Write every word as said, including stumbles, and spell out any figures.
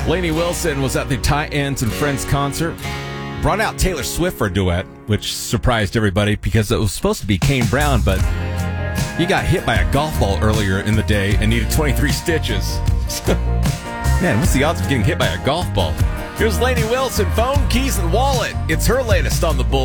Lainey Wilson was at the Ty Ends and Friends concert. Brought out Taylor Swift for a duet, which surprised everybody because it was supposed to be Kane Brown, but he got hit by a golf ball earlier in the day and needed twenty-three stitches. Man, what's the odds of getting hit by a golf ball? Here's Lainey Wilson, phone, keys, and wallet. It's her latest on the Bull.